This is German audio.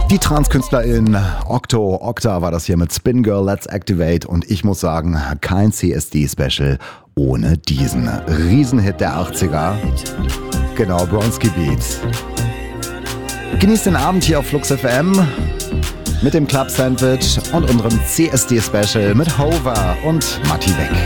Die Transkünstlerin Okta war das hier mit Spin Girl Let's Activate und ich muss sagen, kein CSD-Special ohne diesen Riesenhit der 80er. Genau, Bronski Beats. Genießt den Abend hier auf Flux FM mit dem Club Sandwich und unserem CSD-Special mit Hover und Matti Weg.